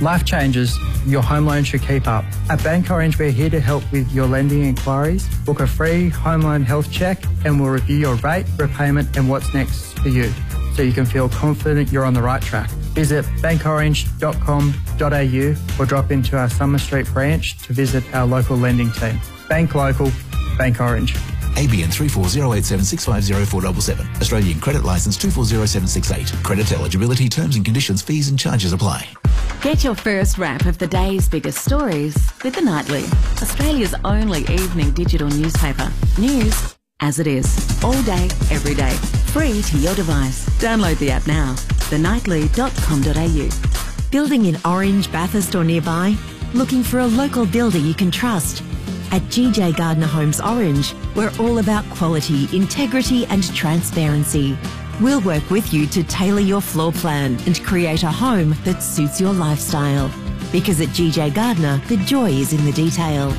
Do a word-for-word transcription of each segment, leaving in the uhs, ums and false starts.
Life changes, your home loan should keep up. At Bank Orange, we're here to help with your lending inquiries. Book a free home loan health check and we'll review your rate, repayment and what's next for you, so you can feel confident you're on the right track. Visit bank orange dot com dot a u or drop into our Summer Street branch to visit our local lending team. Bank local, Bank Orange. A B N three four zero eight seven six five zero four seven seven. Australian Credit Licence two four zero seven six eight. Credit eligibility, terms and conditions, fees and charges apply. Get your first wrap of the day's biggest stories with The Nightly, Australia's only evening digital newspaper. News as it is, all day, every day, free to your device. Download the app now, the nightly dot com dot a u. Building in Orange, Bathurst or nearby? Looking for a local builder you can trust? At G J Gardner Homes Orange, we're all about quality, integrity and transparency. We'll work with you to tailor your floor plan and create a home that suits your lifestyle. Because at G J Gardner, the joy is in the detail.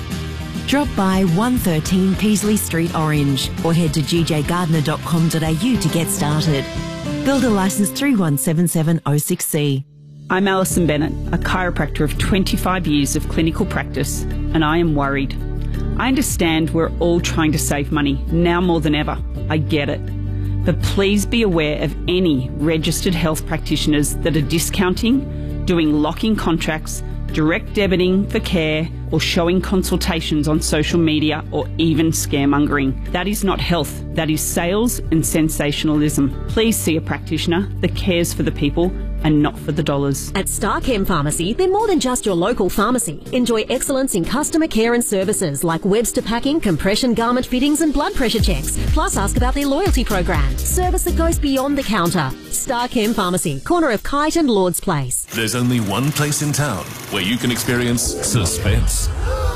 Drop by one thirteen Peasley Street, Orange, or head to g j gardner dot com dot a u to get started. Builder licence three one seven seven oh six C. I'm Alison Bennett, a chiropractor of twenty-five years of clinical practice, and I am worried. I understand we're all trying to save money, now more than ever. I get it. But please be aware of any registered health practitioners that are discounting, doing lock-in contracts, direct debiting for care, or showing consultations on social media, or even scaremongering. That is not health. That is sales and sensationalism. Please see a practitioner that cares for the people and not for the dollars. At Starchem Pharmacy, they're more than just your local pharmacy. Enjoy excellence in customer care and services like Webster packing, compression garment fittings and blood pressure checks. Plus ask about their loyalty program. Service that goes beyond the counter. Starchem Pharmacy, corner of Kite and Lord's Place. There's only one place in town where you can experience suspense,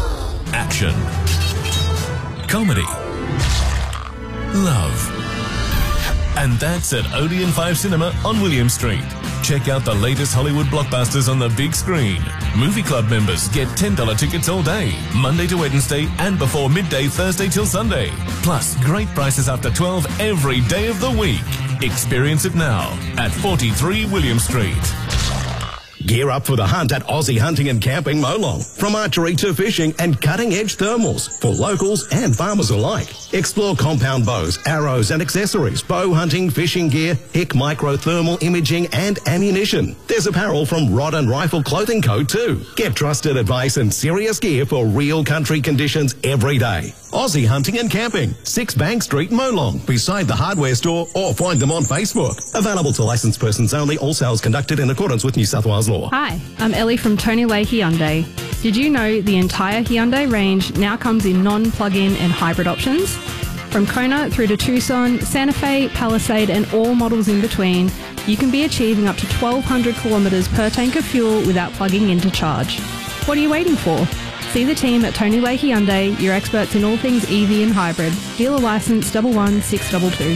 action, comedy, love. And that's at Odeon five Cinema on William Street. Check out the latest Hollywood blockbusters on the big screen. Movie Club members get ten dollars tickets all day, Monday to Wednesday and before midday Thursday till Sunday. Plus great prices after twelve every day of the week. Experience it now at forty-three William Street. Gear up for the hunt at Aussie Hunting and Camping Molong. From archery to fishing and cutting-edge thermals for locals and farmers alike. Explore compound bows, arrows and accessories, bow hunting, fishing gear, Hick micro thermal imaging and ammunition. There's apparel from Rod and Rifle Clothing Co too. Get trusted advice and serious gear for real country conditions every day. Aussie Hunting and Camping, six Bank Street, Molong, beside the hardware store, or find them on Facebook. Available to licensed persons only, all sales conducted in accordance with New South Wales law. Hi, I'm Ellie from Tony Way Hyundai. Did you know the entire Hyundai range now comes in non-plug-in and hybrid options? From Kona through to Tucson, Santa Fe, Palisade and all models in between, you can be achieving up to twelve hundred kilometres per tank of fuel without plugging in to charge. What are you waiting for? See the team at Tony Way Hyundai, your experts in all things E V and hybrid. Dealer licence one one six two two.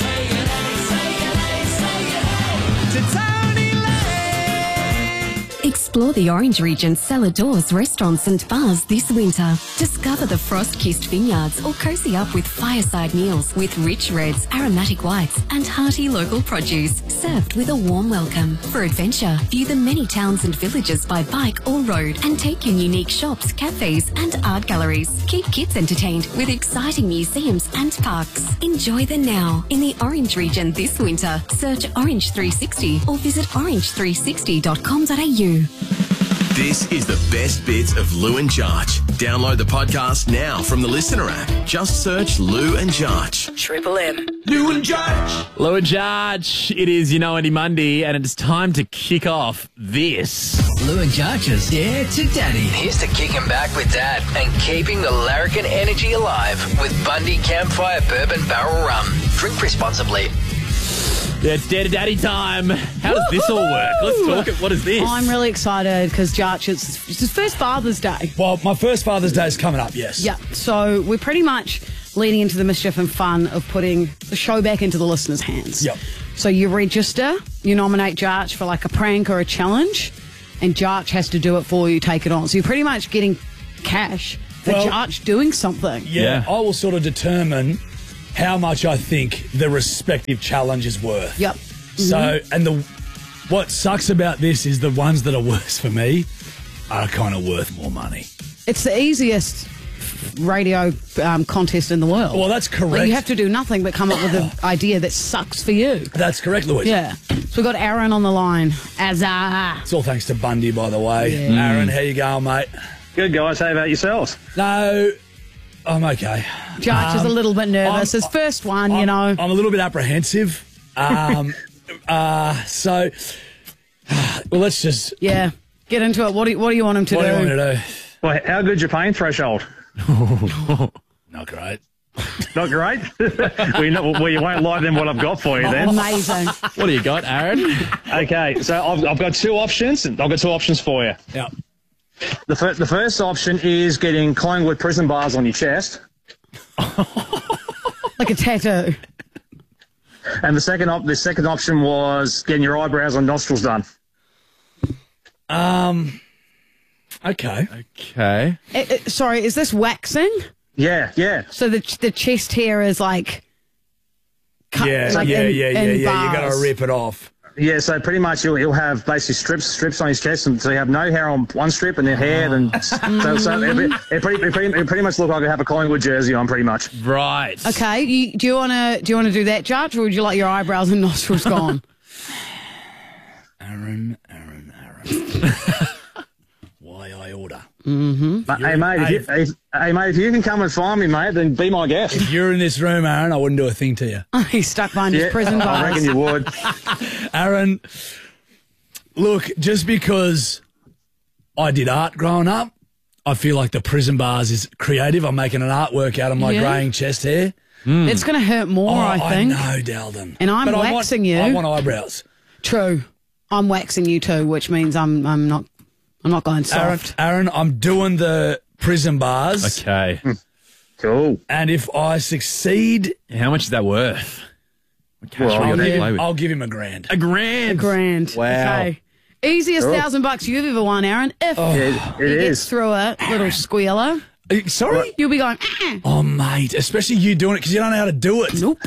Explore the Orange region's cellar doors, restaurants and bars this winter. Discover the frost-kissed vineyards or cozy up with fireside meals with rich reds, aromatic whites and hearty local produce, served with a warm welcome. For adventure, view the many towns and villages by bike or road and take in unique shops, cafes and art galleries. Keep kids entertained with exciting museums and parks. Enjoy the now in the Orange region this winter. Search Orange three sixty or visit orange three sixty dot com dot a u. This is the best bits of Lou and Jarch. Download the podcast now from the Listener app. Just search Lou and Jarch. Triple M. Lou and Jarch. Lou and Jarch. It is You Know Andy Monday, and it's time to kick off this. Lou and Jarch's Dare to Daddy. Here's to kicking back with Dad and keeping the larrikin energy alive with Bundy Campfire Bourbon Barrel Rum. Drink responsibly. Yeah, it's Dare to Daddy time. How does this all work? Let's talk it. What is this? I'm really excited because Jarch, it's, it's his first Father's Day. Well, my first Father's Day is coming up, yes. Yeah, so we're pretty much leading into the mischief and fun of putting the show back into the listeners' hands. Yep. So you register, you nominate Jarch for like a prank or a challenge, and Jarch has to do it for you, take it on. So you're pretty much getting cash for well, Jarch doing something. Yeah, yeah, I will sort of determine how much I think the respective challenge is worth. Yep. So, mm-hmm. and the what sucks about this is the ones that are worse for me are kind of worth more money. It's the easiest radio um, contest in the world. Well, that's correct. Like, you have to do nothing but come up with an idea that sucks for you. That's correct, Louise. Yeah. So we've got Aaron on the line. Azar. It's all thanks to Bundy, by the way. Yeah. Aaron, how you going, mate? Good, guys. How about yourselves? No, I'm okay. Judge is a Um, little bit nervous. I'm- His first one, I'm, you know. I'm a little bit apprehensive. Um, uh, so, well, let's just... Yeah. Get into it. What do you, what do you want him to What do? do you want me to do? Well, how good's your pain threshold? Not great. Not great? well, you know, well, you won't like them what I've got for you then. Amazing. What do you got, Aaron? Okay, so I've, I've got two options. I've got two options for you. Yeah. The, fir- the first option is getting Collingwood prison bars on your chest. Like a tattoo. And the second op- the second option was getting your eyebrows and nostrils done. Um. Okay. Okay. Uh, uh, sorry, is this waxing? Yeah, yeah. So the the chest hair is like... cut, Yeah, like yeah, in- yeah, yeah, in yeah. You got bars. to rip it off. Yeah, so pretty much he'll, he'll have basically strips strips on his chest, and so you have no hair on one strip and then hair, and so, so it, it, pretty, it, pretty, it pretty much look like I have a Collingwood jersey on, pretty much. Right. Okay, you, do you want to do you want to do that, Judge, or would you like your eyebrows and nostrils gone? Aaron, Aaron, Aaron. Why I order? Mm-hmm. But, hey, mate, if you, if, hey, mate, if you can come and find me, mate, then be my guest. If you're in this room, Aaron, I wouldn't do a thing to you. He's stuck behind Yeah, his prison bars. I reckon you would. Aaron, look, just because I did art growing up, I feel like the prison bars is creative. I'm making an artwork out of my Yeah. greying chest hair. It's going to hurt more, Oh, I think. I know, Dalton. And I'm But I want- waxing you. I want eyebrows. True. I'm waxing you too, which means I'm I'm not I'm not going Aaron, soft. Aaron, I'm doing the prison bars. Okay. Cool. And if I succeed, How much is that worth? What cash Well, are we I'll going to give, play with? I'll give him a grand. A grand. A grand. Wow. Okay. Easiest Cool. thousand bucks you've ever won, Aaron. If Yeah, it he gets is. through it, little squealer, Uh, Sorry? you'll be going, "Ah." Oh, mate, especially you doing it because you don't know how to do it. Nope.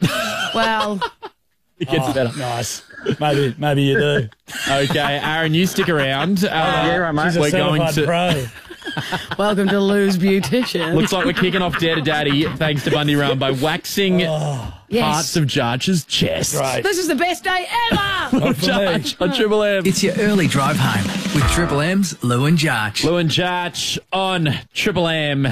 Well, It gets Oh, better. Nice. Maybe, maybe you do. Okay, Aaron, you stick around. Uh, Yeah, right, mate. She's a We're going certified to. pro. welcome to Lou's Beautician. Looks like we're kicking off Dare to Daddy thanks to Bundy Run by waxing Oh, yes. parts of Judge's chest. Right. This is the best day ever. Not for me. Judge on Triple M. It's your early drive home with Triple M's Lou and Jarch. Lou and Judge on Triple M.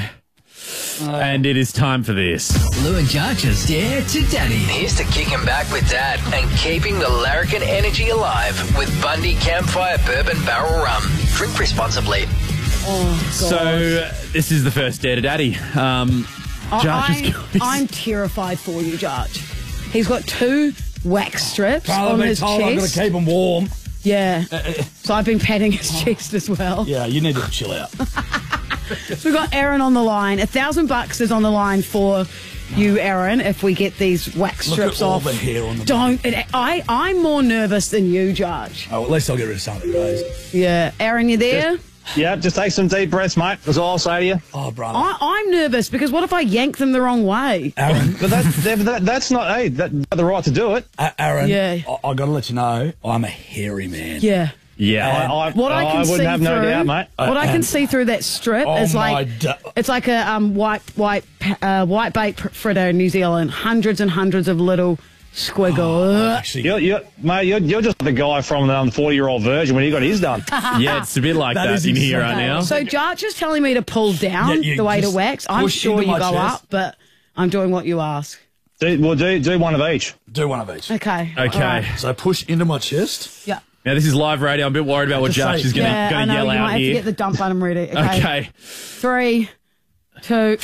And it is time for this. Lou and Jarch's Dare to Daddy. Here's to kicking back with Dad and keeping the larrikin energy alive with Bundy Campfire Bourbon Barrel Rum. Drink responsibly. Oh, God. So, uh, this is the first Dare to Daddy. Um, I- Judge is I'm, going. I'm terrified for you, Judge. He's got two wax strips Well, I've on been his told I've got to chest. keep them warm. Yeah. So I've been patting his chest as well. Yeah, you need to chill out. We've got Aaron on the line. A thousand bucks is on the line for you, Aaron, if we get these wax Look strips at all off. the hair on the Don't. It, I, I'm more nervous than you, Judge. Oh, at least I'll get rid of some of the grays. Yeah. Aaron, you there? Yeah, just take some deep breaths, mate. That's all I'll say to you. Oh, brother. I, I'm nervous because what if I yank them the wrong way? Aaron, But that, that, that, that's not, hey, that, you got the right to do it. A- Aaron, Yeah. I, I got to let you know, I'm a hairy man. Yeah. Yeah. I, I, What I, can I wouldn't see have no through, doubt, mate. What I can and- see through that strip Oh, is my like da- it's like a um, white white uh, white bait pr- fritter in New Zealand. Hundreds and hundreds of little squiggles. Actually, You're, you're, mate, you're, you're just the guy from the um, forty-year-old virgin when he got his done. Yeah, it's a bit like That that, is in here exactly- right now. So Jarch is telling me to pull down Yeah, you the way to just wax. I'm push sure into you my go chest. up, but I'm doing what you ask. do, we'll do, do one of each. do one of each. Okay. Okay. All right. So push into my chest. Yeah. Now, this is live radio. I'm a bit worried about what Just Judge say- is going Yeah, to I know. yell You out might have here. to get the dump button ready. Okay. Okay. Three, two.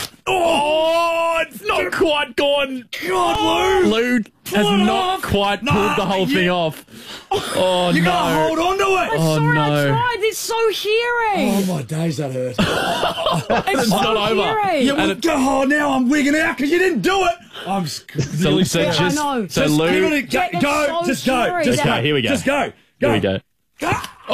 Oh, it's not quite gone. God, Lou. Lou has Pull it not off. quite No, pulled the whole you- thing off. Oh, You no. got to hold on to it. I'm Oh, sorry, I no. tried. It's so hairy. Oh, my days, that hurt. It's so not over. hairy. Yeah, And well, it- oh, now I'm wigging out because you didn't do it. I'm sc- So, really so Yeah, I just, know. so Just Lou. give it a go. Yeah, that's go. so Just go. scary. Just That- go. Okay, here we go. Just go. Go. Here we go. Go.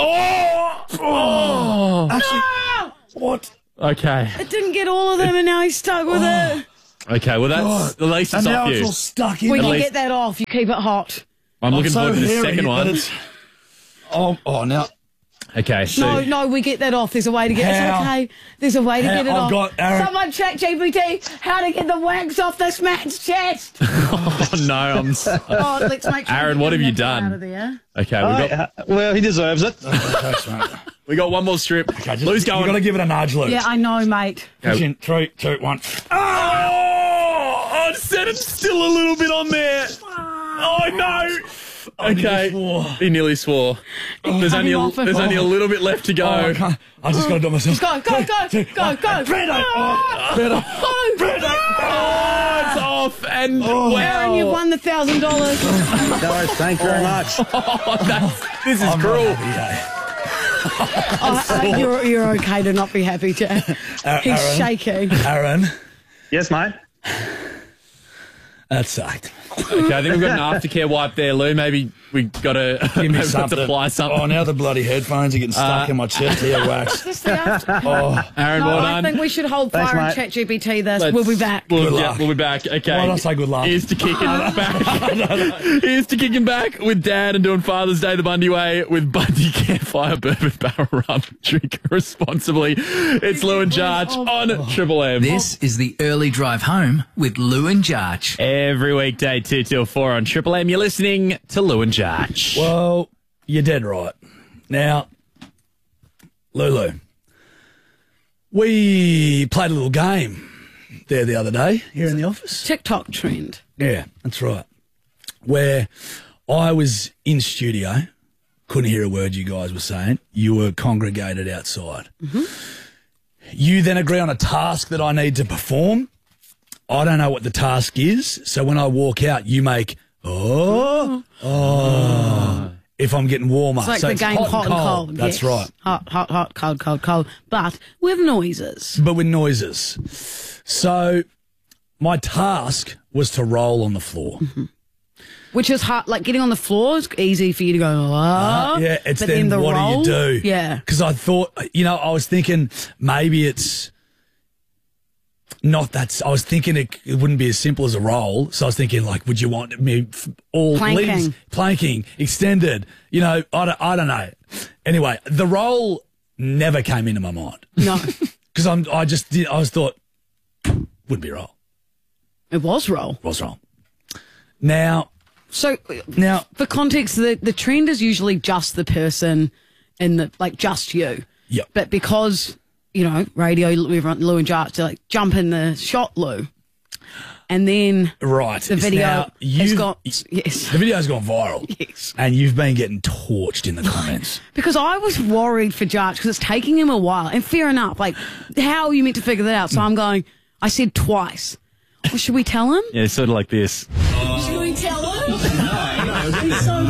Oh. Oh. Actually, Ah! what? Okay. It didn't get all of them, and now he's stuck with it. Okay, well, that's God. at least it's And now off it's you. all stuck in. We At can least- get that off. You keep it hot. I'm looking so forward to the hairy, second but one. it's- Oh, oh, now. Okay, so No, no, we get that off. There's a way to get How? It's okay. There's a way to How? get it I've off. got Aaron- Someone check G P T how to get the wax off this man's chest. oh no, I'm. So... Oh, let's make sure Aaron, we what get have you him out done? of there. Okay, we got. Uh, well, he deserves it. we got one more strip. Okay, just, Lou's going. You've got to give it a nudge, Lou. Yeah, I know, mate. Push in. Three, two, one. Oh, I said it's still a little bit on there. Oh no. Okay, he nearly swore. There's only a, there's only a little bit left to go. Oh, I, can't. I just got to do it myself. Go, go, go, go, go, go. Fredo! Oh, Fredo! Oh, Fredo! Oh, it's off, and Oh. wow. Aaron, you won the thousand dollars. No, thank you very much. Oh, that's, this is I'm cruel. not happy, Oh, uh, you're, you're okay to not be happy, Jack. eh? He's Aaron, shaking. Aaron, Yes, mate. that sucked. Okay, I think we've got an aftercare wipe there, Lou. Maybe we got to Give me maybe got to something. apply something. Oh, now the bloody headphones are getting stuck Uh, in my chest here, wax. Just the after- Oh, Aaron, No, well I done. think we should hold Thanks, fire and mate. chat G P T this. Let's- We'll be back. We'll, Good yeah, luck. we'll be back. Okay. Why not say good luck? Here's to kicking back. Here's to kicking back with Dad and doing Father's Day the Bundy way with Bundy Campfire Bourbon Barrel Rum. Drink responsibly. It's Lou and Jarch on Triple M. This is the early drive home with Lou and Jarch. Every weekday, two till four on Triple M. You're listening to Lou and Jarch. Well, you're dead right. Now, Lulu, we played a little game there the other day here in the office. TikTok trend. Yeah, that's right. Where I was in studio, couldn't hear a word you guys were saying. You were congregated outside. Mm-hmm. You then agree on a task that I need to perform. I don't know what the task is, so when I walk out, you make, oh, oh, if I'm getting warmer. It's like so the it's game hot, hot and and cold. cold. That's yes. right. Hot, hot, hot, cold, cold, cold. But with noises. But with noises. So my task was to roll on the floor. Mm-hmm. Which is hard, like getting on the floor is easy for you to go, oh. Uh, yeah, it's but then the what roll, do you do? Yeah. Because I thought, you know, I was thinking maybe it's not that. I was thinking it, it wouldn't be as simple as a roll. So I was thinking, like, would you want me f- all Planking. legs, planking, extended? You know, I don't, I don't know. Anyway, the roll never came into my mind. No. Because I'm, I just did, I was thought, would be roll. It was roll. Was roll. Now, So now for context, the, the trend is usually just the person in the, like just you. Yep. But because, you know, radio, everyone, Lou and Jarch, to like jump in the shot, Lou. And then right, the it's video now, has you've- got, yes. The video's gone viral. Yes. And you've been getting torched in the comments. Because I was worried for Jarch because it's taking him a while. And fair enough, like, how are you meant to figure that out? So I'm going, I said twice. Well, should we tell him? Yeah, sort of like this. Should we tell him? He's so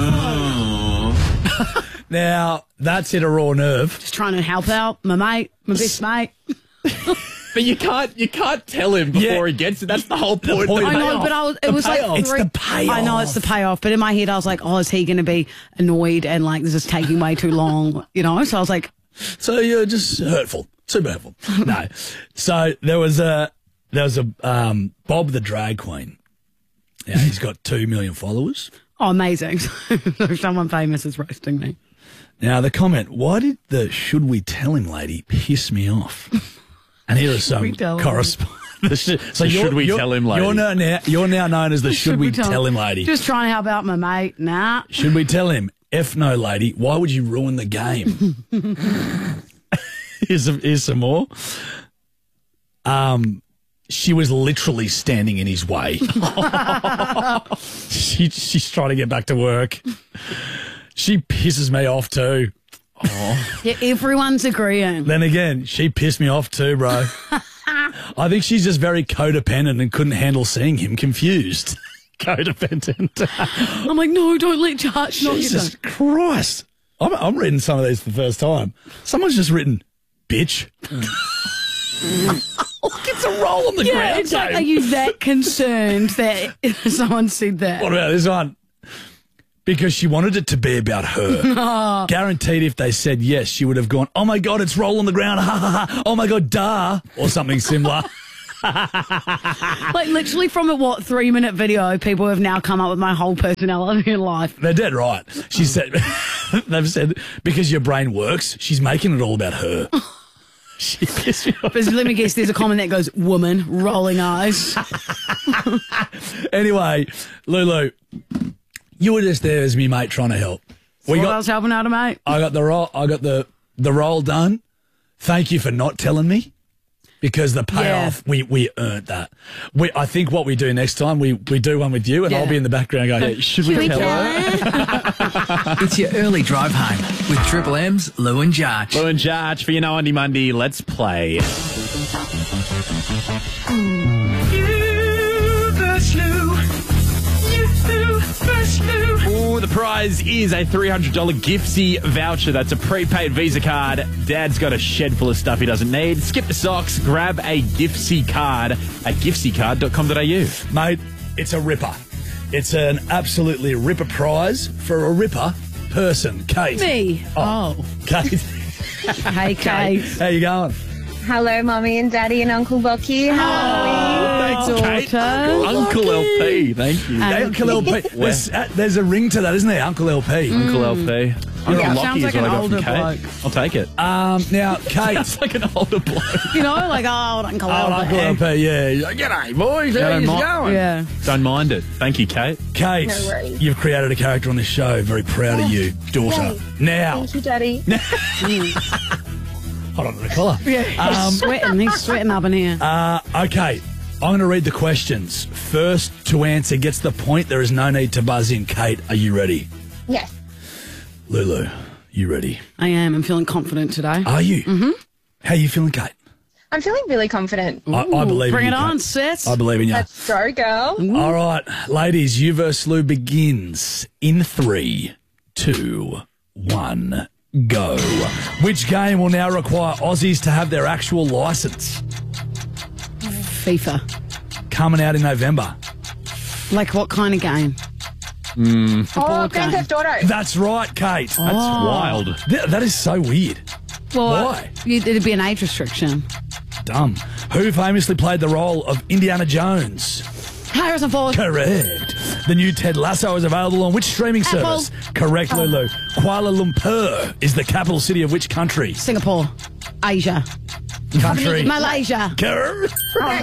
fun. Now, that's hit a raw nerve. Just trying to help out my mate, my best mate. But you can't you can't tell him before Yeah. he gets it. That's the whole point. point of I the know, payoff. but I was, it The was payoff. like It's three, the payoff. I know it's the payoff, but in my head I was like, oh, is he going to be annoyed and like this is taking way too long, you know? So I was like, So you're just hurtful, super hurtful. No. So there was a there was a um, Bob the drag queen. Yeah, he's got two million followers. oh, amazing. So someone famous is roasting me. Now the comment: why did the "should we tell him" lady piss me off? And here is some we tell him? correspondence. So The should we tell him lady? You're now, now you're now known as the "should, we, tell him" lady. Just trying to help out my mate. Nah. Should we tell him? F no, lady. Why would you ruin the game? here's, some, here's some more. Um, she was literally standing in his way. she, she's trying to get back to work. She pisses me off too. Yeah, everyone's agreeing. Then again, she pissed me off too, bro. I think she's just very codependent and couldn't handle seeing him confused. Codependent. I'm like, no, don't let Jarch not get Jesus done. Christ. I'm, I'm reading some of these for the first time. Someone's just written, bitch. Look, it's a roll on the Yeah, ground. it's like, Dave. are you that concerned that someone said that? What about this one? Because she wanted it to be about her. Guaranteed if they said yes, she would have gone, oh my God, it's roll on the ground. Ha ha ha. Oh my God, duh. Or something similar. Like literally from a what three minute video, people have now come up with my whole personality in life. They're dead right. She said, they've said because your brain works, she's making it all about her. She pissed me off. But let me guess, there's a comment that goes, woman, rolling eyes. Anyway, Lulu, you were just there as me mate trying to help. We got, I was helping out a mate. I got the roll. I got the the roll done. Thank you for not telling me, because the payoff yeah. we we earned that. We I think what we do next time we we do one with you, and yeah. I'll be in the background going, yeah, should, should we, we tell her? It's your early drive home with Triple M's Lou and Jarch. Lou and Jarch for your ninety Monday. Let's play. You first, Lou. You first, Lou. Oh, the prize is a three hundred dollars Giftsy voucher. That's a prepaid Visa card. Dad's got a shed full of stuff he doesn't need. Skip the socks. Grab a Giftsy card at giftsy card dot com dot a u. Mate, it's a ripper. It's an absolutely ripper prize for a ripper person. Kate. Me. Oh. oh. Kate. Hey, Kate. How you going? Hello, Mummy and Daddy and Uncle Bucky. How are we? Thanks, Kate. Uncle L P, thank you. Uncle, Uncle L P. There's, uh, there's a ring to that, isn't there? Uncle L P. Mm. Uncle L P. Uncle yeah, Lockie sounds like is what an I got older from Kate. bloke. I'll take it. Um, now, Kate. Sounds like an older bloke. You know, like old Uncle L P. Old Uncle L P, yeah. G'day, boys. Yeah, How you mi- going? Yeah. Don't mind it. Thank you, Kate. Kate, No worries. you've created a character on this show. Very proud of you, daughter. Yay. Now. Thank you, Daddy. Hold on to the collar. Yeah, he's Um, sweating. He's sweating up in here. Uh, okay, I'm going to read the questions. First to answer gets the point. There is no need to buzz in. Kate, are you ready? Yes. Lulu, you ready? I am. I'm feeling confident today. Are you? Mm-hmm. How are you feeling, Kate? I'm feeling really confident. I, I believe Bring in it you, on, Kate. sis. I believe in you. Let's go, girl. All right, ladies, you versus Lou begins in three, two, one, go. Which game will now require Aussies to have their actual licence? FIFA. Coming out in November. Like what kind of game? Mm. Oh, Grand Theft Auto. That's right, Kate. That's Oh. wild. Th- that is so weird. Well, Why? you- It'd be an age restriction. Dumb. Who famously played the role of Indiana Jones? Harrison Ford. Correct. The new Ted Lasso is available on which streaming Apple. service? Correct, Lulu. Kuala Lumpur is the capital city of which country? Singapore. Asia. Country. Malaysia. Correct.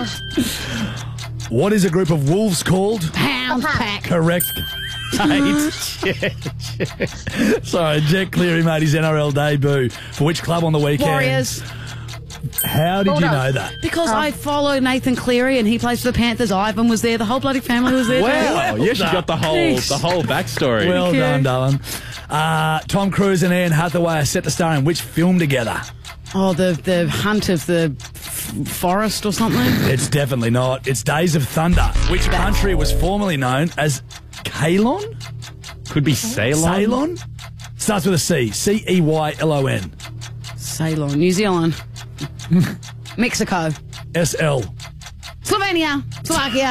What is a group of wolves called? Hound pack. Correct. Kate. Sorry, Jack Cleary made his N R L debut. For which club on the weekend? Warriors. How did you know that? Because I follow Nathan Cleary and he plays for the Panthers. Ivan was there. The whole bloody family was there. Wow, too. you actually got the whole Thanks. the whole backstory. Well you. done, darling. Uh, Tom Cruise and Anne Hathaway are set to star in which film together? Oh, the the hunt of the f- forest or something. It's definitely not. It's Days of Thunder. Which country was formerly known as Ceylon? Could be Ceylon. Ceylon? Starts with a C. C E Y L O N. Ceylon, New Zealand, Mexico, S L. Slovenia, Slovakia.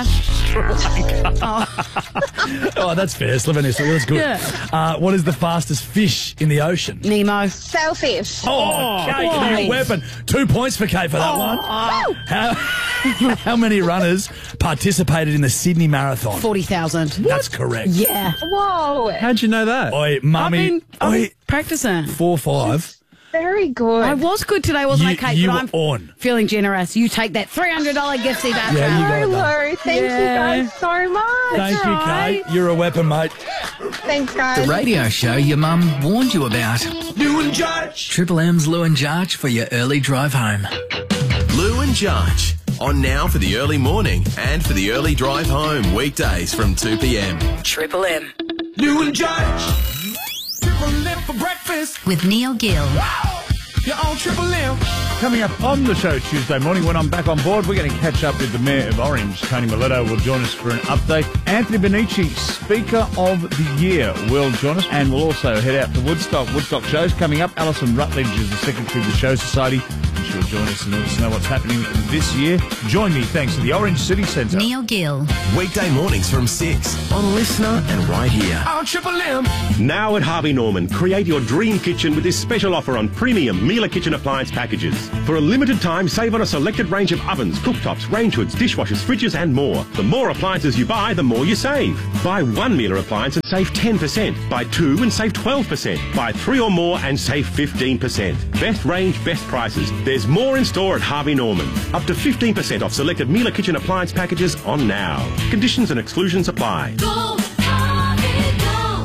Oh, that's fair. Slovenia. That's good. Yeah. Uh, what is the fastest fish in the ocean? Nemo. Sailfish. Oh, Kate, why? your weapon. Two points for Kate for that Oh. one. How, how many runners participated in the Sydney Marathon? forty thousand. That's correct. Yeah. Whoa. How'd you know that? Oi, mummy. I've been, I've Oi, been practicing. four five. Very good. I was good today, wasn't You- I, Kate? you but were I'm on. feeling generous. You take that three hundred dollars gift voucher. Yeah, you got it done. Hello. Thank Yeah. you guys so much. Thank you, right. Kate. You're a weapon, mate. Thanks, guys. The radio show your mum warned you about. Lou and Jarch. Triple M's Lou and Jarch for your early drive home. Lou and Jarch. On now for the early morning and for the early drive home. Weekdays from two p.m. Triple M. Lou and Jarch. Triple M for breakfast. With Neil Gill. You're on Triple M. Coming up on the show Tuesday morning when I'm back on board, we're going to catch up with the Mayor of Orange. Tony Miletto will join us for an update. Anthony Bonici, Speaker of the Year, will join us. And we'll also head out to Woodstock. Woodstock shows coming up. Alison Rutledge is the Secretary of the Show Society. She'll join us and let us know what's happening this year. Join me thanks to the Orange City Centre. Neil Gill. Weekday mornings from six on Listener and right here. Oh, Triple M. Now at Harvey Norman, create your dream kitchen with this special offer on premium Miele kitchen appliance packages. For a limited time, save on a selected range of ovens, cooktops, range hoods, dishwashers, fridges and more. The more appliances you buy, the more you save. Buy one Miele appliance and save ten percent. Buy two and save twelve percent. Buy three or more and save fifteen percent. Best range, best prices. There's more in store at Harvey Norman. Up to fifteen percent off selected Miele kitchen appliance packages on now. Conditions and exclusions apply. Go, Harvey,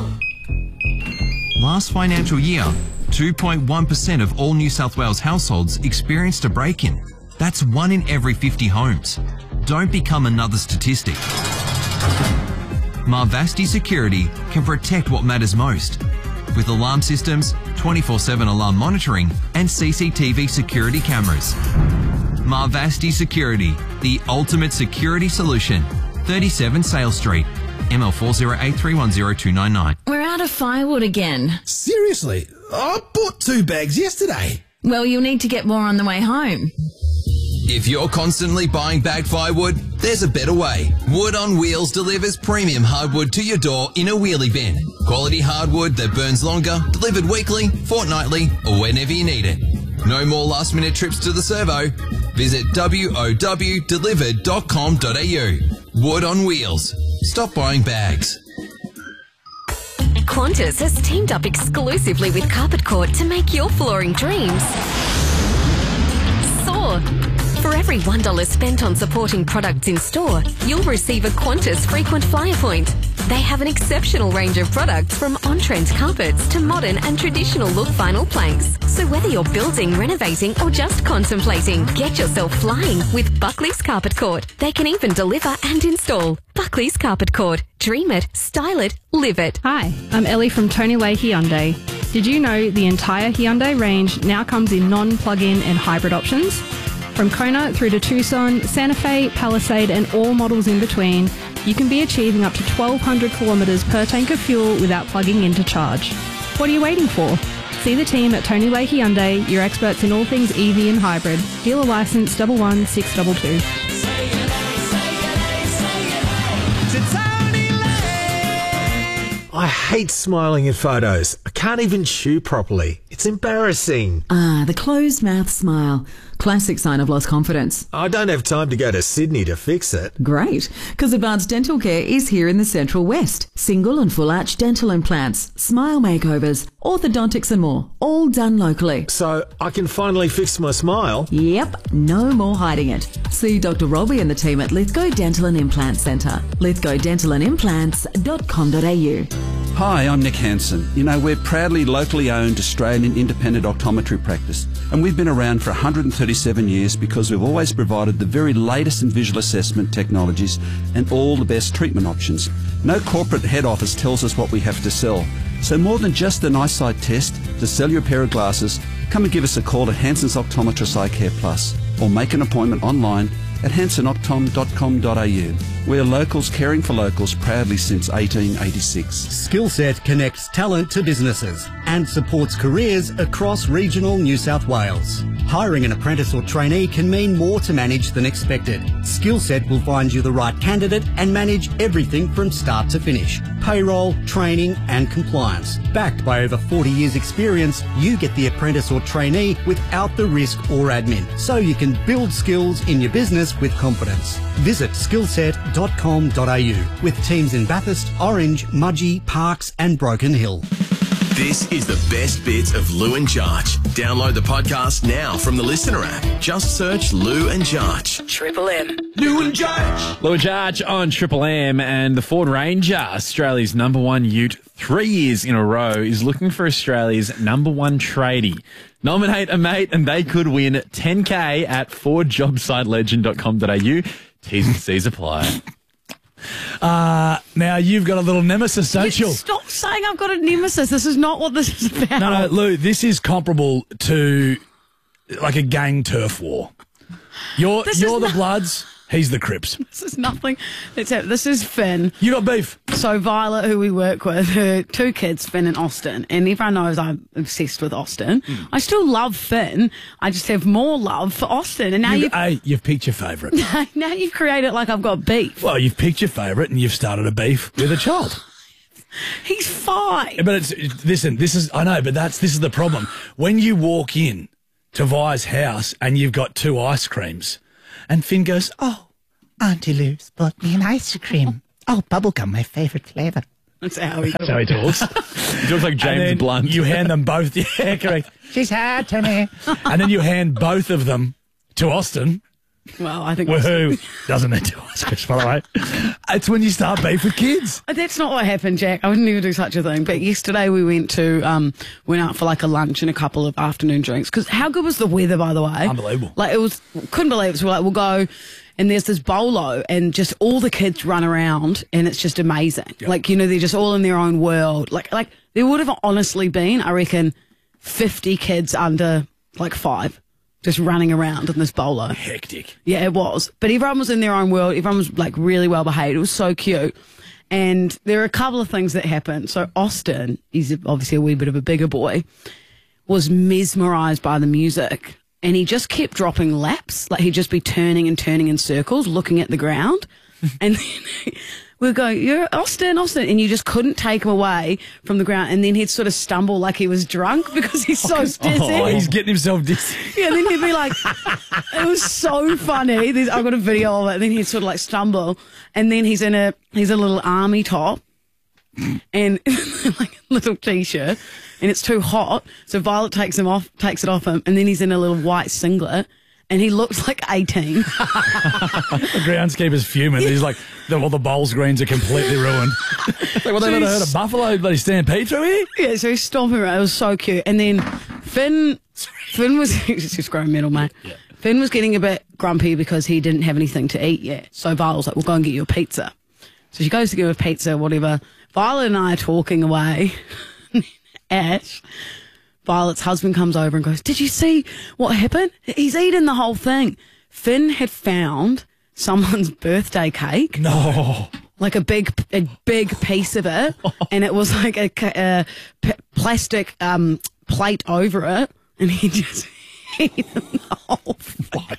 go. Last financial year, two point one percent of all New South Wales households experienced a break-in. That's one in every fifty homes. Don't become another statistic. Marvasti Security can protect what matters most. With alarm systems, twenty-four seven alarm monitoring and C C T V security cameras. Marvasti Security, the ultimate security solution. thirty-seven Sale Street, M L four zero eight three one zero two nine nine. We're out of firewood again. Seriously? I bought two bags yesterday. Well, you'll need to get more on the way home. If you're constantly buying bagged firewood, there's a better way. Wood on Wheels delivers premium hardwood to your door in a wheelie bin. Quality hardwood that burns longer, delivered weekly, fortnightly, or whenever you need it. No more last minute trips to the servo. Visit wow delivered dot com dot a u. Wood on Wheels. Stop buying bags. Qantas has teamed up exclusively with Carpet Court to make your flooring dreams soar. For every one dollar spent on supporting products in store, you'll receive a Qantas frequent flyer point. They have an exceptional range of products from on-trend carpets to modern and traditional look vinyl planks. So whether you're building, renovating or just contemplating, get yourself flying with Buckley's Carpet Court. They can even deliver and install. Buckley's Carpet Court. Dream it, style it, live it. Hi, I'm Ellie from Tony Way Hyundai. Did you know the entire Hyundai range now comes in non-plug-in and hybrid options? From Kona through to Tucson, Santa Fe, Palisade and all models in between, you can be achieving up to twelve hundred kilometres per tank of fuel without plugging in to charge. What are you waiting for? See the team at Tony Way Hyundai, your experts in all things E V and hybrid. Dealer licence one one six two two. I hate smiling in photos. I can't even chew properly. It's embarrassing. Ah, the closed mouth smile. Classic sign of lost confidence. I don't have time to go to Sydney to fix it. Great, because Advanced Dental Care is here in the Central West. Single and full arch dental implants, smile makeovers, orthodontics and more, all done locally. So I can finally fix my smile? Yep, no more hiding it. See Doctor Robbie and the team at Lithgow Dental and Implant Centre. lithgow dental and implants dot com dot a u. Hi, I'm Nick Hansen. You know, we're proudly locally owned Australian independent optometry practice, and we've been around for one hundred thirty-seven years because we've always provided the very latest in visual assessment technologies and all the best treatment options. No corporate head office tells us what we have to sell. So more than just an eyesight test to sell you a pair of glasses, come and give us a call at Hansen's Optometrist Eye Care Plus, or make an appointment online at hansen optom dot com dot a u. We're locals caring for locals proudly since eighteen eighty-six. Skillset connects talent to businesses and supports careers across regional New South Wales. Hiring an apprentice or trainee can mean more to manage than expected. Skillset will find you the right candidate and manage everything from start to finish. Payroll, training and compliance. Backed by over forty years experience, you get the apprentice or trainee without the risk or admin, so you can build skills in your business with confidence. Visit skillset dot com dot a u with teams in Bathurst, Orange, Mudgee, Parkes and Broken Hill. This is the best bits of Lou and Jarch. Download the podcast now from the Listener app. Just search Lou and Jarch. Triple M. Lou and Jarch. Lou and Jarch on Triple M, and the Ford Ranger, Australia's number one ute three years in a row, is looking for Australia's number one tradie. Nominate a mate and they could win ten K at ford job site legend dot com dot a u. T's and C's apply. Uh, now, you've got a little nemesis, don't you? Stop saying I've got a nemesis. This is not what this is about. No, no, Lou, this is comparable to like a gang turf war. You're, This you're is the not- Bloods He's the Crips. This is nothing. It's a, this is Finn. You got beef. So Violet, who we work with, her two kids, Finn and Austin, and everyone knows I'm obsessed with Austin. Mm. I still love Finn. I just have more love for Austin. And now you've, you've, hey, you've picked your favourite. now you've created like I've got beef. Well, you've picked your favourite and you've started a beef with a child. He's fine. But it's, it's listen. This is I know, but that's this is the problem. When you walk in to Vi's house and you've got two ice creams, and Finn goes, "Oh, Auntie Lou's bought me an ice cream. Oh, bubblegum, my favourite flavour." That's how he That's how he talks. He talks like James Blunt. You hand them both. Yeah, correct. She's hard to me. And then you hand both of them to Austin. Well, I think who doesn't need two ice creams, by the way. It's when you start beef with kids. That's not what happened, Jack. I would never do such a thing. But yesterday we went to um went out for like a lunch and a couple of afternoon drinks. Because how good was the weather, by the way? Unbelievable. Like it was, couldn't believe it. So we're like, we'll go. And there's this bolo, and just all the kids run around, and it's just amazing. Yep. Like, you know, they're just all in their own world. Like, like there would have honestly been, I reckon, fifty kids under like five. Just running around in this bolo. Hectic. Yeah, it was. But everyone was in their own world. Everyone was like really well behaved. It was so cute. And there are a couple of things that happened. So Austin, he's obviously a wee bit of a bigger boy, was mesmerised by the music. And he just kept dropping laps. Like he'd just be turning and turning in circles, looking at the ground. And then we'd go, "You're Austin, Austin." And you just couldn't take him away from the ground. And then he'd sort of stumble like he was drunk because he's so dizzy. Oh, he's getting himself dizzy. Yeah, and then he'd be like, it was so funny. There's, I've got a video of it. And then he'd sort of like stumble. And then he's in a, he's a little army top and like a little t-shirt. And it's too hot. So Violet takes him off, takes it off him. And then he's in a little white singlet. And he looks like eighteen. The groundskeeper's fuming. He's like, the, well, the bowls greens are completely ruined. Like, well, they So never he's- heard of buffalo bloody stampede through here? Yeah, so he's stomping around. It was so cute. And then Finn, Finn was, he's just growing metal, mate. Yeah. Finn was getting a bit grumpy because he didn't have anything to eat yet. So Violet's like, "We'll go and get you a pizza." So she goes to get him a pizza, whatever. Violet and I are talking away. Ash, Violet's husband, comes over and goes, "Did you see what happened? He's eaten the whole thing." Finn had found someone's birthday cake. No. Like a big, a big piece of it, and it was like a, ca- a p- plastic um, plate over it, and he just eaten the whole thing.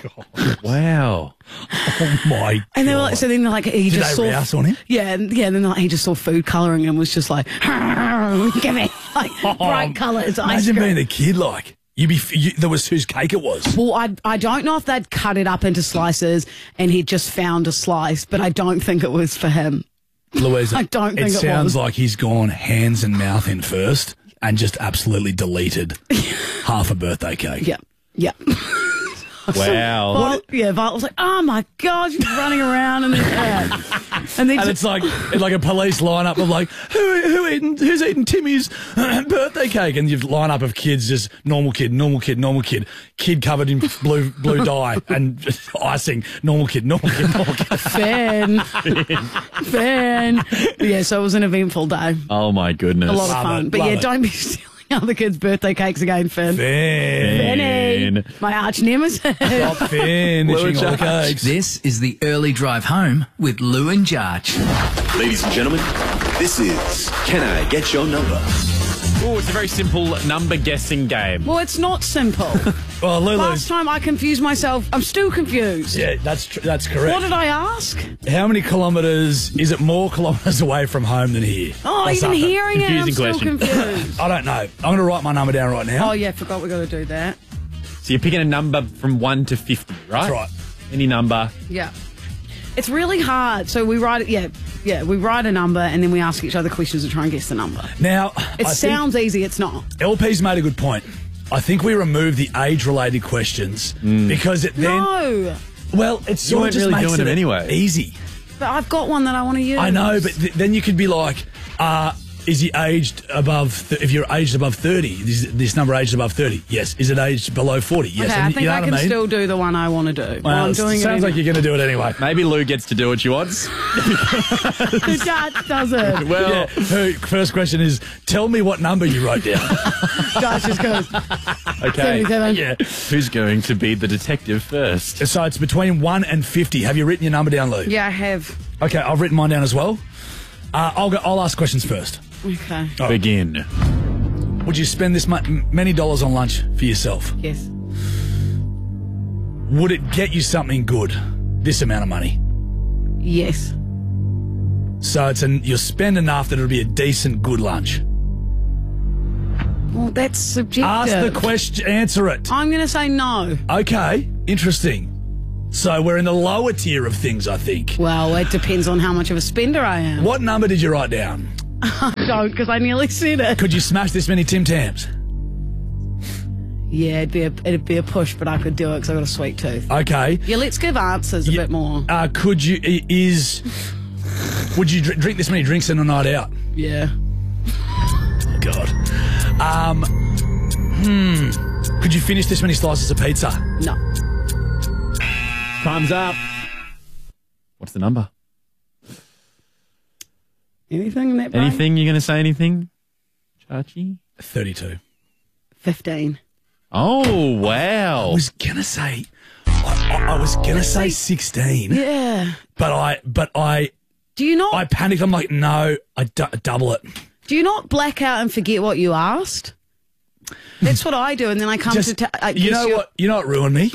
Wow. Oh my God. And they were like, so then like he Did just they saw rouse on him? Yeah, and- yeah. Then like, he just saw food colouring and was just like, "Give me like bright colours." ice Imagine cream. being a kid like. You'd be, you, there was whose cake it was. Well, I I don't know if they'd cut it up into slices and he'd just found a slice, but I don't think it was for him. Louisa, I don't think it it sounds was. like he's gone hands and mouth in first and just absolutely deleted half a birthday cake. Yep, yep. Wow. Violet, yeah, Violet was like, "Oh my God, she's running around," and then, yeah. and then And it's like it's like a police lineup of like who who eating who's eating Timmy's birthday cake, and you've line up of kids, just normal kid, normal kid, normal kid, kid covered in blue blue dye and just icing, normal kid, normal kid, normal kid. Fan, fan. Yeah, so it was an eventful day. Oh my goodness. A lot of Love fun, it, but love yeah, it. don't be stealing other kids' birthday cakes again, Finn. Finn. Finny, my arch nemesis. Stop finishing all the cakes. This is the early drive home with Lou and Jarch. Ladies and gentlemen, this is Can I Get Your Number? Oh, it's a very simple number guessing game. Well, it's not simple. Well, Lulu. Last time I confused myself. I'm still confused. Yeah, that's tr- that's correct. What did I ask? How many kilometres, is it more kilometres away from home than here? Oh, Or even something? hearing it, I'm Confusing still question. confused. I don't know. I'm going to write my number down right now. Oh, yeah, forgot we got to do that. So you're picking a number from one to fifty, right? That's right. Any number. Yeah. It's really hard. So we write it, yeah, yeah, we write a number and then we ask each other questions to try and guess the number. Now, It I sounds easy, it's not. think L P's made a good point. I think we remove the age-related questions because it then... No, Well, it's You sort weren't of just really makes doing it it anyway. easy. but I've got one that I want to use. I know, but th- then you could be like, uh, is he aged above, th- if you're aged above thirty, is this number aged above thirty? Yes. Is it aged below forty? Yes. Okay, And I you think know I what can I mean? still do the one I want to do. Well, I'm it doing sounds it like you're going to do it anyway. Maybe Lou gets to do what she wants. The Dutch does it. Well, Yeah, her first question is, tell me what number you wrote down. Dutch just goes, Okay. seventy-seven. Yeah. Who's going to be the detective first? So it's between one and fifty. Have you written your number down, Lou? Yeah, I have. Okay, I've written mine down as well. Uh, I'll go. I'll ask questions first. Okay. Oh. Begin. Would you spend this mu- many dollars on lunch for yourself? Yes. Would it get you something good? This amount of money. Yes. So it's an you'll spend enough that it'll be a decent, good lunch. Well, that's subjective. Ask the question. Answer it. I'm going to say no. Okay. Interesting. So we're in the lower tier of things, I think. Well, it depends on how much of a spender I am. What number did you write down? I don't, because I nearly said it. Could you smash this many Tim Tams? Yeah, it'd be a, it'd be a push, but I could do it because I've got a sweet tooth. Okay. Yeah, let's give answers a Yeah, bit more. Uh, could you, i- is, would you dr- drink this many drinks in a night out? Yeah. Oh, God. Um, hmm. Could you finish this many slices of pizza? No. Time's up. What's the number? Anything in that brain? Anything? You're going to say anything? Chachi? thirty-two. fifteen. Oh, wow. I was going to say, I, I, I was going to say sixteen. Yeah. But I, but I, Do you not? I panicked. I'm like, no, I du- double it. Do you not black out and forget what you asked? That's what I do, and then I come Just- to. Ta- I you guess know you're- what? You know what ruined me?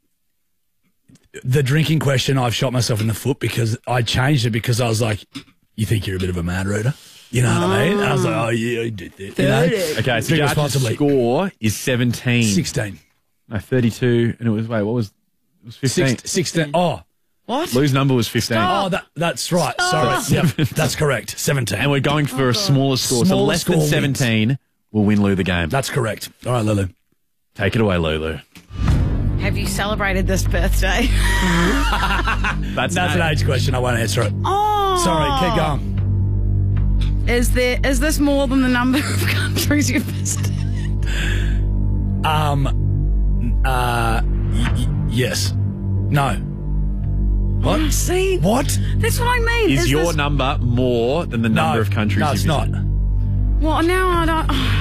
The drinking question. I've shot myself in the foot because I changed it because I was like, "You think you're a bit of a mad reader?" You know what I mean? And I was like, "Oh yeah, I did that." You know? Okay, so Drink Jarch's responsibly. score is seventeen. Sixteen. No, thirty-two, and it was, wait, what was, it was fifteen. Six, Sixteen. Oh, What? Lou's number was fifteen. oh, that that's right. Sorry, yep, that's correct. Seventeen. And we're going for a smaller score. so Smaller less score than wins. seventeen will win Lou the game. That's correct. All right, Lulu. Take it away, Lulu. Have you celebrated this birthday? That's, That's an age question. I won't answer it. Oh. Sorry, keep going. Is there? Is this more than the number of countries you've visited? Um. Uh. Y- y- yes. No. What? See? What? That's what I mean. Is, your this... number more than the number No. of countries No, you've it's visited? not. Well, now I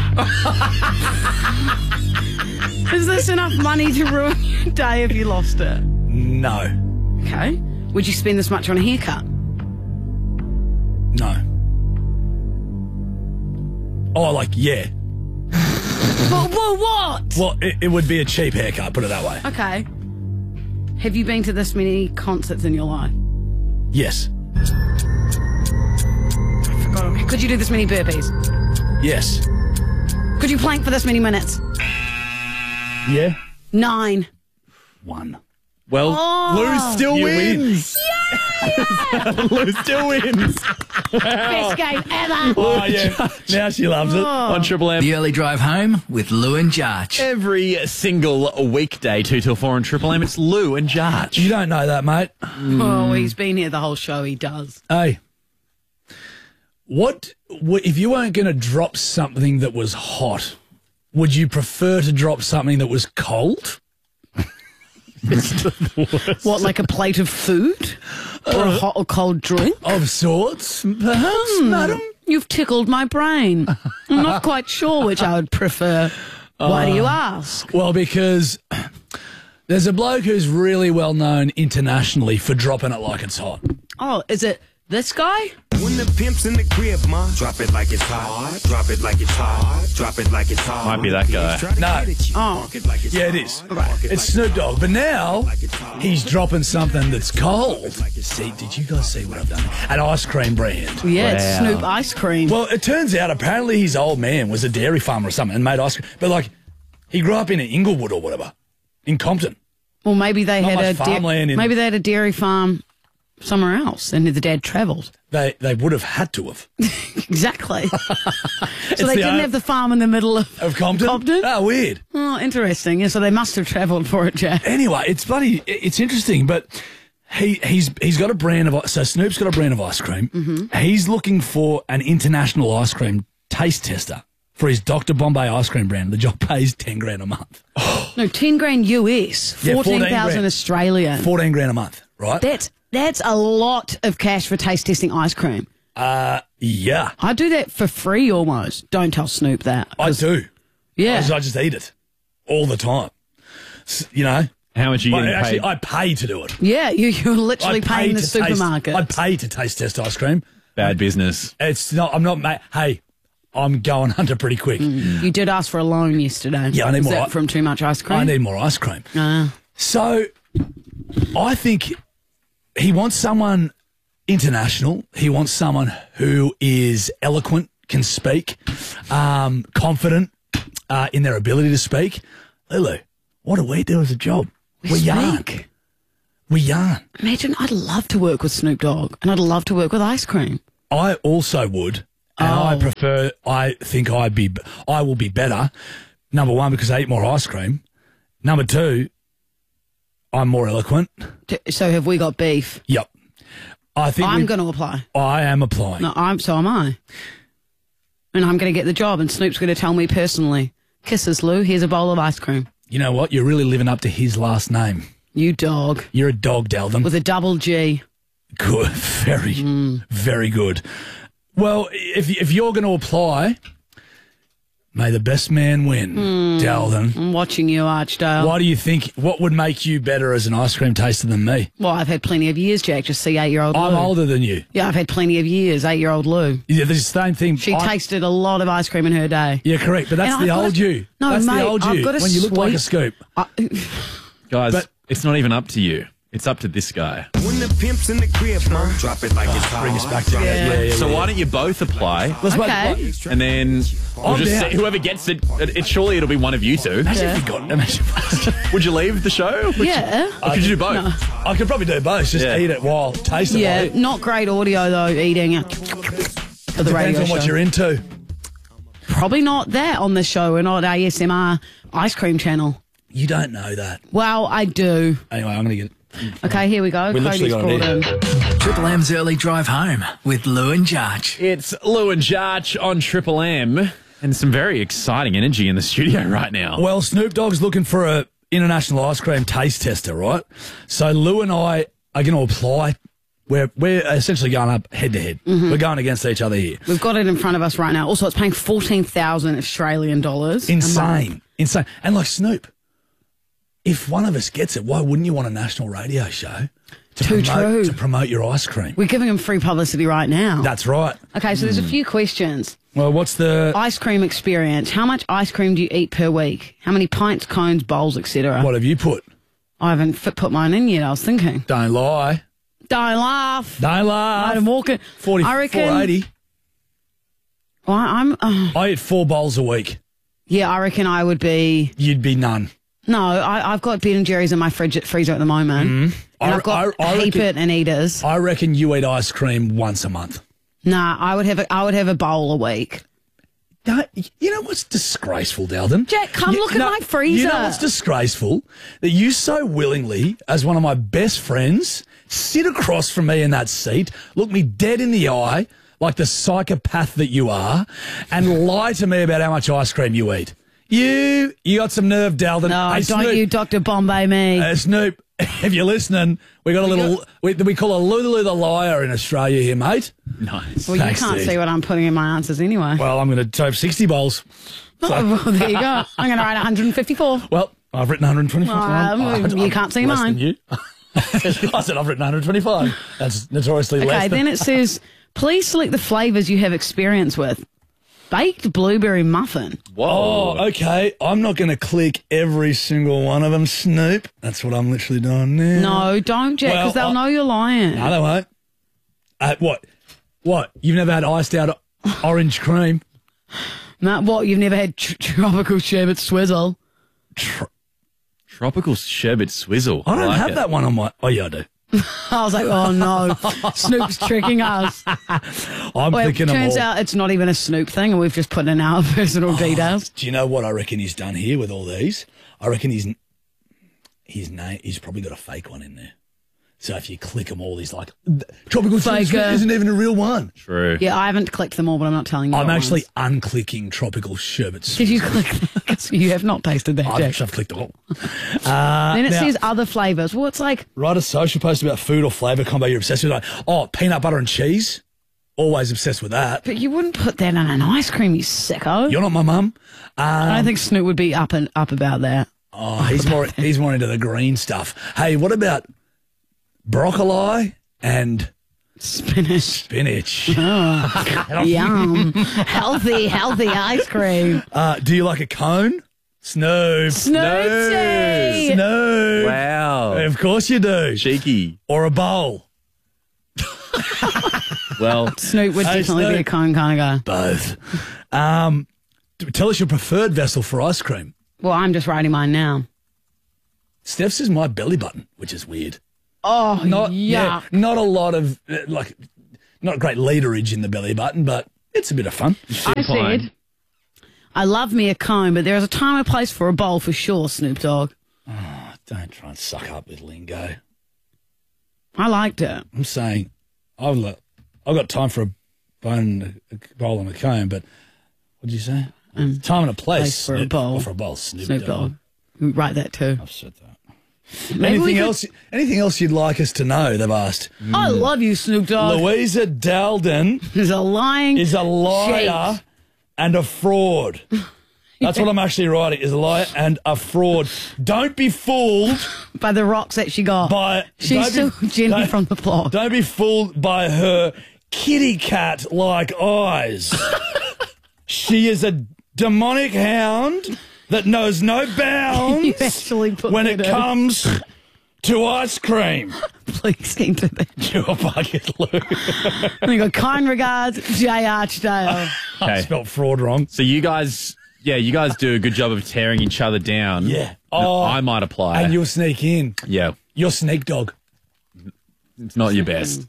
don't. Is this enough money to ruin your day if you lost it? No. Okay. Would you spend this much on a haircut? No. Oh, like yeah. Well, well, what? Well, it, it would be a cheap haircut. Put it that way. Okay. Have you been to this many concerts in your life? Yes. I forgot. Could you do this many burpees? Yes. Could you plank for this many minutes? Yeah. Nine. One. Well, Oh. Lou still You wins. Lou still wins. Best game ever. Oh yeah. Now she loves it. On Triple M. The early drive home with Lou and Jarch. Every single weekday, two till four on Triple M, it's Lou and Jarch. You don't know that, mate. Oh, he's been here the whole show. He does. Hey. What, what if you weren't going to drop something that was hot? Would you prefer to drop something that was cold? What, like a plate of food? Or a hot or cold drink? Of sorts, perhaps, madam? You've tickled my brain. I'm not quite sure which I would prefer. Why do you ask? Well, because there's a bloke who's really well known internationally for dropping it like it's hot. Oh, is it this guy? When the pimp's in the crib, ma, drop it like it's hot. Drop it like it's hot. Drop it like it's hot. Might be that guy. No. Oh. Yeah, it is. It's Snoop Dogg. But now he's dropping something that's cold. See, did you guys see what I've done? An ice cream brand. Yeah, it's Wow. Snoop ice cream. Well, it turns out apparently his old man was a dairy farmer or something and made ice cream. But like, he grew up in Inglewood or whatever, in Compton. Well, maybe they Not had a much farmland da- in- maybe they had a dairy farm somewhere else, and the dad travelled. They they would have had to have. Exactly. so It's they the didn't o- have the farm in the middle of, Of Compton? Compton? Oh, weird. Oh, interesting. Yeah, so they must have travelled for it, Jack. Anyway, it's bloody, it's interesting, but he he's he's got a brand of, so Snoop's got a brand of ice cream. Mm-hmm. He's looking for an international ice cream taste tester for his Doctor Bombay ice cream brand. The job pays ten grand a month. No, ten grand U S, Yeah, fourteen fourteen thousand grand. Australian. fourteen grand a month, right? That's that's a lot of cash for taste testing ice cream. Uh, yeah. I do that for free almost. Don't tell Snoop that. I do. Yeah. I just, I just eat it. all the time. S- You know? How much are you Well, getting actually, paid? I pay to do it. Yeah, you, you're literally I pay paying the to taste- supermarket. I pay to taste test ice cream. Bad business. It's not, I'm not, mate. Hey, I'm going under pretty quick. You did ask for a loan yesterday. Yeah, I need Is more that i- from too much ice cream? I need more ice cream. Ah. So I think he wants someone international. He wants someone who is eloquent, can speak, um, confident uh, in their ability to speak. Lulu, what do we do as a job? We We yarn. speak. We yarn. Imagine, I'd love to work with Snoop Dogg, and I'd love to work with ice cream. I also would, and I Oh. prefer. I think I'd be. I will be better. Number one, because I eat more ice cream. Number two, I'm more eloquent. D- So have we got beef? Yep. I think I'm we- going to apply. I am applying. No, I'm. So am I. And I'm going to get the job, and Snoop's going to tell me personally, "Kisses, Lou. Here's a bowl of ice cream." You know what? You're really living up to his last name. You dog. You're a dog, Dalton. With a double G. Good. Very, Mm. very good. Well, if if you're going to apply, may the best man win, Mm. Dalton. I'm watching you, Archdale. Why do you think? What would make you better as an ice cream taster than me? Well, I've had plenty of years, Jack. Just see eight-year-old Lou. I'm older than you. Yeah, I've had plenty of years. Eight-year-old Lou. Yeah, the same thing. She I- tasted a lot of ice cream in her day. Yeah, correct. But that's And the I've got old a- you. No, that's mate, the old I've you. got a when you look like a sweet- scoop. Guys, But- it's not even up to you. It's up to this guy. When the pimp's in the crib, man, drop it like it's hot. Bring us back to Drop that. it Yeah, like- yeah, So yeah. why don't you both apply? Let's both Okay. apply. And then we'll I'm just down. see, whoever gets it, it, it, surely it'll be one of you two. Imagine Yeah. if you got. Imagine. Would you leave the show? Would Yeah. You, or could you do both? No. I could probably do both. Just Yeah. eat it while taste it. Yeah, while it. not great audio though. Eating it for the Depends radio on what show. you're into. Probably not that on the show. We're not A S M R ice cream channel. You don't know that. Well, I do. Anyway, I'm going to get. Okay, here we go. We literally Cody's got it brought in. Triple M's early drive home with Lou and Jarch. It's Lou and Jarch on Triple M, and some very exciting energy in the studio right now. Well, Snoop Dogg's looking for a international ice cream taste tester, right? So Lou and I are going to apply. We're we're essentially going up head to head. Mhm. We're going against each other here. We've got it in front of us right now. Also, it's paying fourteen thousand Australian dollars. a month. Insane, insane. And like Snoop, if one of us gets it, why wouldn't you want a national radio show to Too promote true. to promote your ice cream? We're giving them free publicity right now. That's right. Okay, so there's a Mm. few questions. Well, what's the Ice cream experience. How much ice cream do you eat per week? How many pints, cones, bowls, et cetera? what have you put? I haven't fit, put mine in yet. I was thinking. Don't lie. Don't laugh. Don't laugh. I'm walking. Forty I reckon. four eighty. Well, I'm. Uh, I eat four bowls a week. yeah, I reckon I would be. You'd be none. No, I, I've got Ben and Jerry's in my fridge, freezer at the moment, and I- I've got I- I heap reckon- it and eaters. I reckon you eat ice cream once a month. Nah, I would have. A, I would have a bowl a week. Don't, you know what's disgraceful, Dalton? Jack, come You- look at no, my freezer. You know what's disgraceful? That you so willingly, as one of my best friends, sit across from me in that seat, look me dead in the eye, like the psychopath that you are, and lie to me about how much ice cream you eat. You, you got some nerve, Dalton. No, Hey, don't Snoop, you, Doctor Bombay me. Uh, Snoop, if you're listening, we got a little, we, we call a Lulu the liar in Australia here, mate. Nice. well, Thanks, you can't dude. see what I'm putting in my answers anyway. Well, I'm going to have sixty bowls. Oh, well, there you go. I'm going to write one hundred fifty-four. Well, I've written one hundred twenty-five. Um, I'm- you I'm can't see less mine. than you. I said I've written one hundred twenty-five. That's notoriously less. Okay, than- then it says, please select the flavours you have experience with. Baked blueberry muffin. Oh, okay. I'm not going to click every single one of them, Snoop. That's what I'm literally doing now. No, don't, Jack, because Well, they'll I- know you're lying. No, they won't. Uh, what? What? You've never had iced out orange cream? No, what, you've never had tr- tropical sherbet swizzle? Tropical sherbet swizzle. I don't like have it. that one on my. Oh, yeah, I do. I was like, oh no, Snoop's tricking us. I'm Well, it thinking I'm turns all- out it's not even a Snoop thing, and we've just put in our personal details. Do you know what I reckon he's done here with all these? I reckon he's his name. He's probably got a fake one in there. So if you click them all, he's like, tropical Fake, sherbet uh, isn't even a real one. True. Yeah, I haven't clicked them all, but I'm not telling you. I'm what actually ones. unclicking tropical sherbet. Did you click that? 'Cause you have not tasted that, I've, Jack. I've clicked all. Uh, Then it now, says other flavours. Well, it's like, write a social post about food or flavour combo you're obsessed with. Like, oh, peanut butter and cheese, Always obsessed with that. But you wouldn't put that in an ice cream, you sicko. You're not my mum. Um, I don't think Snoop would be up and up about that. Oh, he's more he's more into the green stuff. Hey, what about broccoli and spinach? Spinach. Oh, yum. Healthy, healthy ice cream. Uh, do you like a cone? Snoop. Snoopsy. Snoop. Wow. Of course you do. Cheeky. Or a bowl. Well, Snoop would Hey, definitely be a Snoop. cone kind of guy. Both. Um, t- tell us your preferred vessel for ice cream. Well, I'm just writing mine now. Steph's is my belly button, which is weird. Oh, Not yuck. yeah, not a lot of uh, like, not great leaderage in the belly button, but it's a bit of fun. I said, I love me a cone, but there is a time and place for a bowl for sure, Snoop Dogg. Oh, don't try and suck up with lingo. I liked it. I'm saying, I've got, I've got time for a bone, a bowl and a cone, but what did you say? Um, time and a place, place for a Snoop- bowl. oh, for a bowl. Snoop, Snoop Dogg. Dogg. We write that too. I've said that. Maybe we Anything could- else? Anything else you'd like us to know? They've asked. I love you, Snoop Dogg. Louisa Dalden is a lying is a liar cheat. and a fraud. That's what I'm actually writing, is a liar and a fraud. Don't be fooled by the rocks that she got. By She's don't still Jenny don't- from the block. Don't be fooled by her kitty cat like eyes. She is a demonic hound that knows no bounds You actually put when that it in. comes to ice cream. Please keep to that. You're fucking Lou. And you got kind regards, J. Archdale. I spelled fraud wrong. So you guys, yeah, you guys do a good job of tearing each other down. Yeah. Oh, Oh, I might apply. And you'll sneak in. yeah, You're sneak dog. it's not your best.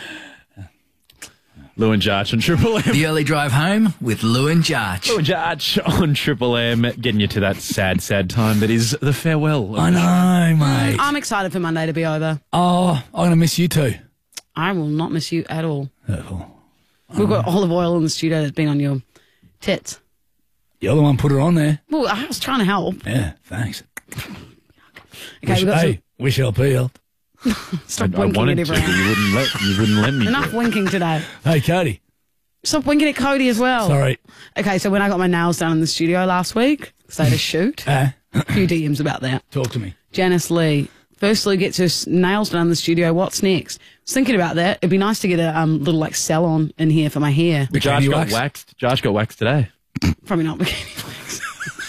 Lou and Jarch on Triple M. The early drive home with Lou and Jarch. Lou and Jarch on Triple M, getting you to that sad, sad time that is the farewell. of I the show. know, mate. I'm excited for Monday to be over. Oh, I'm going to miss you too. I will not miss you at all. Oh. We've got olive oil in the studio that's been on your tits. You're the one put it on there. Well, I was trying to help. Yeah, thanks. Okay, wish, we got hey, wish L P helped. Stop I, I winking wanted at to, everyone. but you wouldn't let you wouldn't let me. Enough winking today. Hey, Cody. Stop winking at Cody as well. Sorry. Okay, so when I got my nails done in the studio last week, because I had a shoot, Uh, a few D Ms about that. talk to me. Janice Lee. Firstly, gets her s- nails done in the studio. What's next? I was thinking about that. It'd be nice to get a um, little like salon in here for my hair. Josh Bikini got wax? waxed. Josh got waxed today. Probably not bikini wax.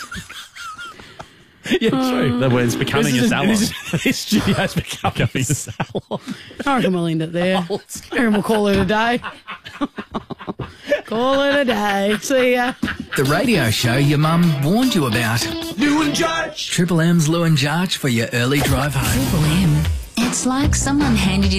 Yeah, true. That was becoming This a is- salon. this is- This studio's becoming a salon. I reckon we'll end it there. I reckon we'll call it a day. Call it a day. See ya. The radio show your mum warned you about. Lou and Jarch. Triple M's Lou and Jarch for your early drive home. Triple M. It's like someone handed you